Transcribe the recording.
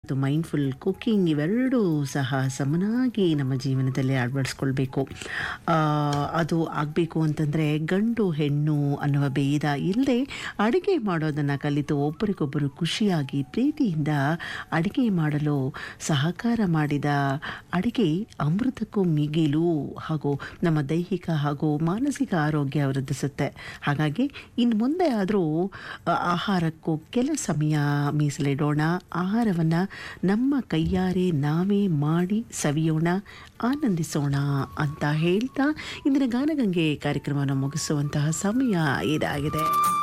ಮತ್ತು mindful cooking ಇವೆರಡೂ ಸಹ ಸಮನಾಗಿ ನಮ್ಮ ಜೀವನದಲ್ಲಿ ಅಳವಡಿಸ್ಕೊಳ್ಬೇಕು. ಅದು ಆಗಬೇಕು ಅಂತಂದರೆ ಗಂಡು ಹೆಣ್ಣು ಅನ್ನುವ ಭೇದ ಇಲ್ಲದೆ ಅಡುಗೆ ಮಾಡೋದನ್ನು ಕಲಿತು ಒಬ್ಬರಿಗೊಬ್ಬರು ಖುಷಿಯಾಗಿ ಪ್ರೀತಿಯಿಂದ ಅಡುಗೆ ಮಾಡಲು ಸಹಕಾರ ಮಾಡಿದ ಅಡುಗೆ ಅಮೃತಕ್ಕೂ ಮಿಗಿಲು ಹಾಗೂ ನಮ್ಮ ದೈಹಿಕ ಹಾಗೂ ಮಾನಸಿಕ ಆರೋಗ್ಯ ವೃದ್ಧಿಸುತ್ತೆ. ಹಾಗಾಗಿ ಇನ್ನು ಮುಂದೆ ಆದರೂ ಆಹಾರಕ್ಕೂ ಕೆಲ ಸಮಯ ಮೀಸಲಿಡೋಣ. ಆಹಾರವನ್ನು ನಮ್ಮ ಕೈಯಾರೆ ನಾವೇ ಮಾಡಿ ಸವಿಯೋಣ, ಆನಂದಿಸೋಣ ಅಂತ ಹೇಳ್ತಾ ಇಂದಿನ ಗಾನಗಂಗೆ ಕಾರ್ಯಕ್ರಮವನ್ನು ಮುಗಿಸುವಂತಹ ಸಮಯ ಇದಾಗಿದೆ.